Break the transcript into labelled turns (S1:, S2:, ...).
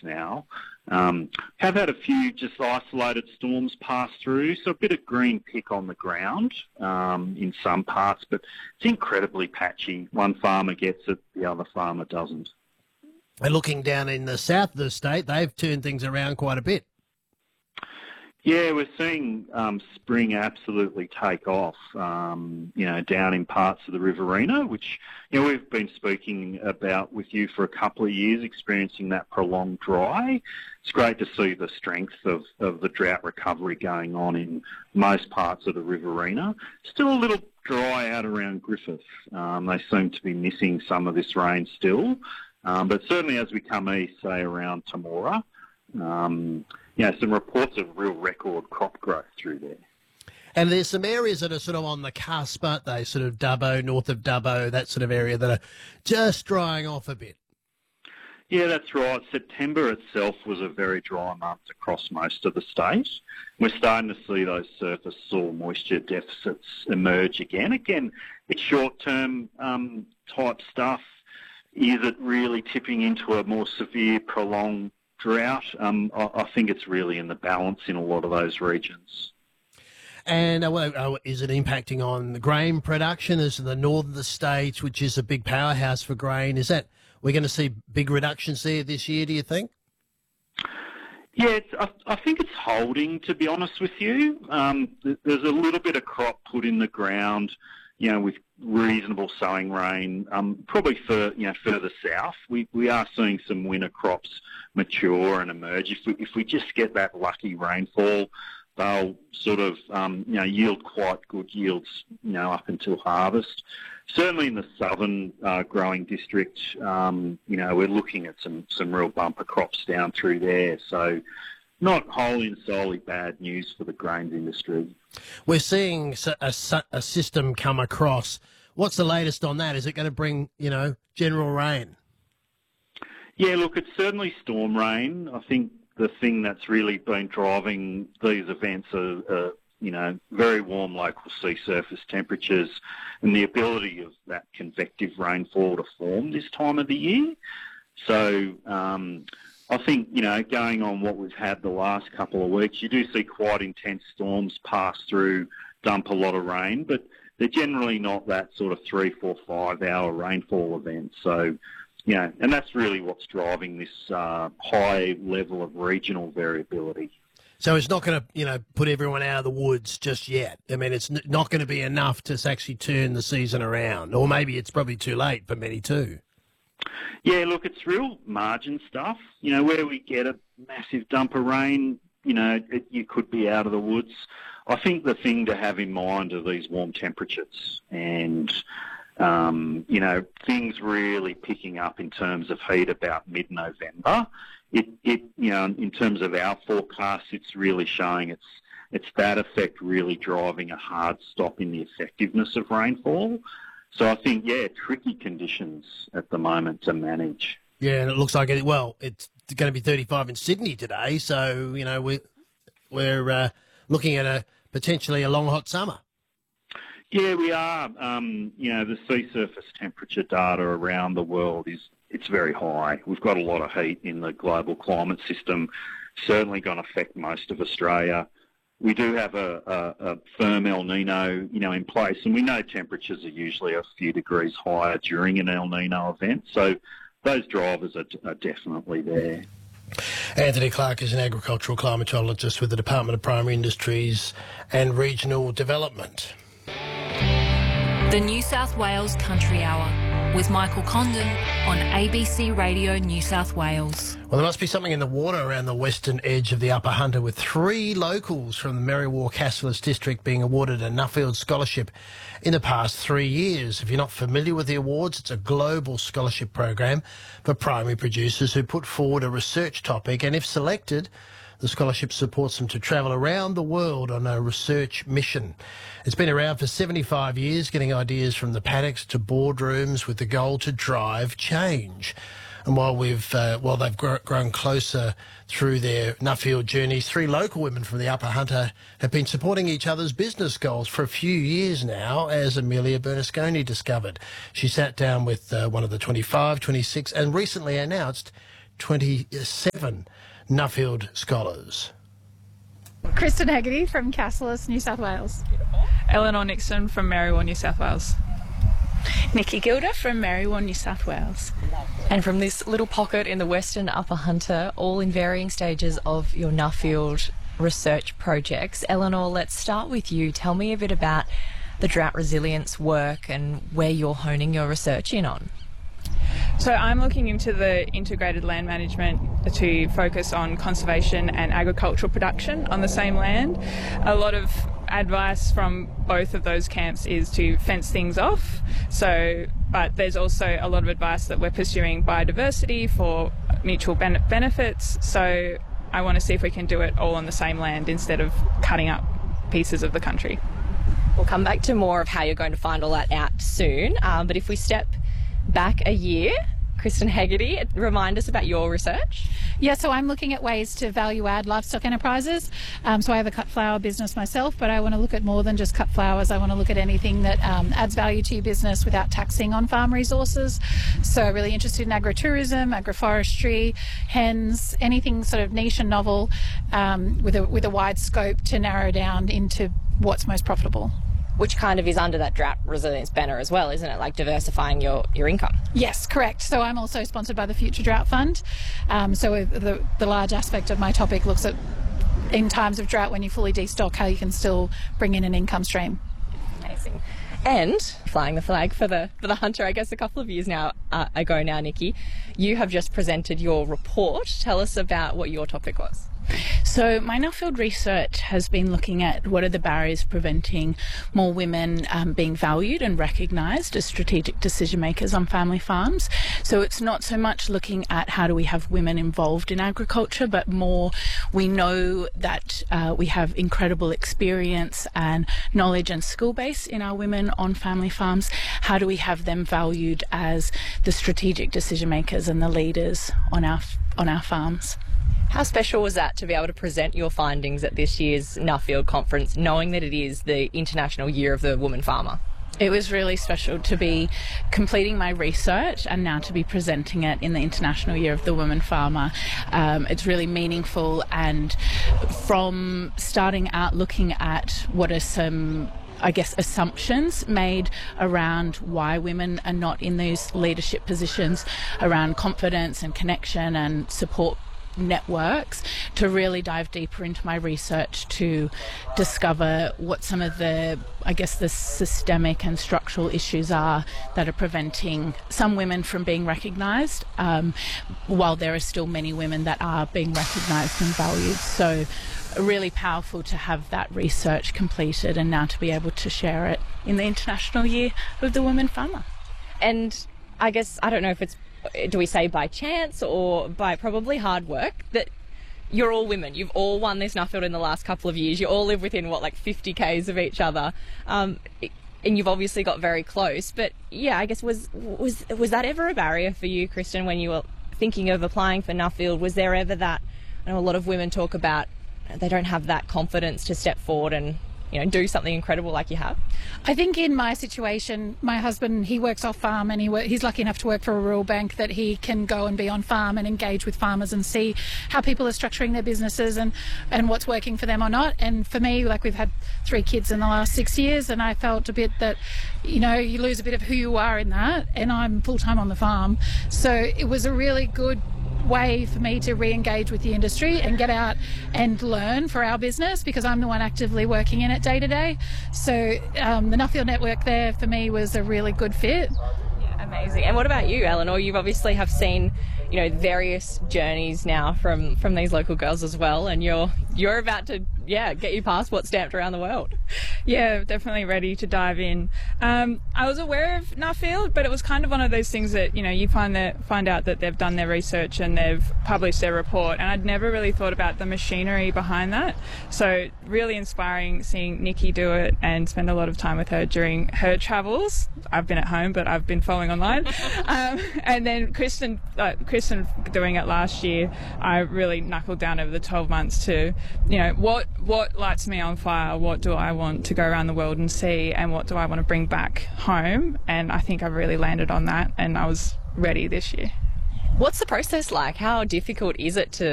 S1: now. Have had a few just isolated storms pass through, so a bit of green pick on the ground in some parts, but it's incredibly patchy. One farmer gets it, the other farmer doesn't.
S2: And looking down in the south of the state, they've turned things around quite a bit.
S1: Yeah, we're seeing spring absolutely take off, down in parts of the Riverina, which, we've been speaking about with you for a couple of years, experiencing that prolonged dry. It's great to see the strength of the drought recovery going on in most parts of the Riverina. Still a little dry out around Griffith. They seem to be missing some of this rain still. But certainly as we come east, say around Temora, some reports of real record crop growth through there.
S2: And there's some areas that are sort of on the cusp, aren't they? Sort of Dubbo, north of Dubbo, that sort of area that are just drying off a bit.
S1: Yeah, that's right. September itself was a very dry month across most of the state. We're starting to see those surface soil moisture deficits emerge again. Again, it's short-term type stuff. Is it really tipping into a more severe, prolonged drought? I think it's really in the balance in a lot of those regions.
S2: And is it impacting on the grain production as in the north of the states, which is a big powerhouse for grain? We're going to see big reductions there this year, do you think?
S1: Yeah, I think it's holding, to be honest with you. There's a little bit of crop put in the ground, with reasonable sowing rain, probably further south. We are seeing some winter crops mature and emerge. If we just get that lucky rainfall, they'll sort of yield quite good yields up until harvest. Certainly in the southern growing district, we're looking at some real bumper crops down through there. So not wholly and solely bad news for the grains industry.
S2: We're seeing a system come across. What's the latest on that? Is it going to bring, general rain? Yeah, look, it's certainly storm rain. I think the thing that's really been driving these events are very warm local sea surface temperatures and the ability of that convective rainfall to form this time of the year. So I think, going on what we've had the last couple of weeks, you do see quite intense storms pass through, dump a lot of rain, but they're generally not that sort of 3, 4, 5 hour rainfall event. So, and that's really what's driving this high level of regional variability. So it's not going to, put everyone out of the woods just yet. I mean, it's not going to be enough to actually turn the season around, or maybe it's probably too late for many too.
S1: Yeah, look, it's real margin stuff. Where we get a massive dump of rain, you could be out of the woods. I think the thing to have in mind are these warm temperatures and, things really picking up in terms of heat about mid-November. In terms of our forecast, it's really showing it's that effect really driving a hard stop in the effectiveness of rainfall. So I think, tricky conditions at the moment to manage.
S2: Yeah, and it looks like it's going to be 35 in Sydney today. So, we're looking at potentially a long, hot summer.
S1: Yeah, we are. The sea surface temperature data around the world it's very high. We've got a lot of heat in the global climate system, certainly going to affect most of Australia. We do have a firm El Nino, in place, and we know temperatures are usually a few degrees higher during an El Nino event. So those drivers are definitely there.
S2: Anthony Clark is an agricultural climatologist with the Department of Primary Industries and Regional Development.
S3: The New South Wales Country Hour with Michael Condon on ABC Radio New South Wales.
S2: Well, there must be something in the water around the western edge of the Upper Hunter, with 3 locals from the Merriwa Cassilis district being awarded a Nuffield Scholarship in the past 3 years. If you're not familiar with the awards, it's a global scholarship program for primary producers who put forward a research topic, and if selected, the scholarship supports them to travel around the world on a research mission. It's been around for 75 years, getting ideas from the paddocks to boardrooms with the goal to drive change. And while they've grown closer through their Nuffield journeys, 3 local women from the Upper Hunter have been supporting each other's business goals for a few years now, as Amelia Bernasconi discovered. She sat down with one of the 25, 26 and recently announced 27 Nuffield scholars.
S4: Kristen Haggerty from Cassilis, New South Wales.
S5: Eleanor Nixon from Marywar, New South Wales.
S6: Nikki Gilder from Marywar, New South Wales.
S7: And from this little pocket in the Western Upper Hunter, all in varying stages of your Nuffield research projects. Eleanor, let's start with you. Tell me a bit about the drought resilience work and where you're honing your research in on.
S5: So I'm looking into the integrated land management to focus on conservation and agricultural production on the same land. A lot of advice from both of those camps is to fence things off. But there's also a lot of advice that we're pursuing biodiversity for mutual benefits. So I want to see if we can do it all on the same land instead of cutting up pieces of the country.
S7: We'll come back to more of how you're going to find all that out soon. But if we step back a year, Kristen Haggerty, remind us about your research.
S4: Yeah, so I'm looking at ways to value add livestock enterprises. So I have a cut flower business myself, but I want to look at more than just cut flowers. I want to look at anything that adds value to your business without taxing on farm resources. So really interested in agritourism, agroforestry, hens, anything sort of niche and novel with a wide scope to narrow down into what's most profitable.
S7: Which kind of is under that drought resilience banner as well, isn't it? Like diversifying your income.
S4: Yes, correct. So I'm also sponsored by the Future Drought Fund. So the large aspect of my topic looks at, in times of drought, when you fully destock, how you can still bring in an income stream.
S7: Amazing. And flying the flag for the hunter, I guess a couple of years ago now, Nikki, you have just presented your report. Tell us about what your topic was.
S6: So my Nuffield research has been looking at what are the barriers preventing more women being valued and recognised as strategic decision makers on family farms. So it's not so much looking at how do we have women involved in agriculture, but more we know that we have incredible experience and knowledge and skill base in our women on family farms. How do we have them valued as the strategic decision makers and the leaders on our farms?
S7: How special was that to be able to present your findings at this year's Nuffield conference, knowing that it is the International Year of the Woman Farmer?
S6: It was really special to be completing my research and now to be presenting it in the International Year of the Woman Farmer. It's really meaningful, and from starting out looking at what are some assumptions made around why women are not in these leadership positions, around confidence and connection and support networks, to really dive deeper into my research to discover what some of the systemic and structural issues are that are preventing some women from being recognised, while there are still many women that are being recognised and valued. So really powerful to have that research completed and now to be able to share it in the International Year of the Woman Farmer.
S7: And I guess, I don't know if it's, do we say by chance or by probably hard work, that you're all women. You've all won this Nuffield in the last couple of years. You all live within, 50 Ks of each other. And you've obviously got very close. But yeah, I guess was that ever a barrier for you, Kristen, when you were thinking of applying for Nuffield? Was there ever that, I know a lot of women talk about they don't have that confidence to step forward and do something incredible like you have?
S4: I think in my situation, my husband, he works off farm, and he's lucky enough to work for a rural bank that he can go and be on farm and engage with farmers and see how people are structuring their businesses and what's working for them or not. And for me, we've had 3 kids in the last 6 years, and I felt a bit that, you lose a bit of who you are in that, and I'm full-time on the farm. So it was a really good way for me to re-engage with the industry and get out and learn for our business, because I'm the one actively working in it day to day. So the Nuffield network there for me was a really good fit.
S7: Yeah, amazing. And what about you, Eleanor? You obviously have seen various journeys now from these local girls as well, and you're about to get your passport stamped around the world.
S5: Yeah, definitely ready to dive in. I was aware of Nuffield, but it was kind of one of those things that you find out that they've done their research and they've published their report, and I'd never really thought about the machinery behind that. So really inspiring seeing Nikki do it and spend a lot of time with her during her travels. I've been at home, but I've been following online. And then Kristen doing it last year, I really knuckled down over the 12 months to, what lights me on fire, what do I want to go around the world and see, and what do I want to bring back home. And I think I've really landed on that, and I was ready this year.
S7: What's the process like? How difficult is it to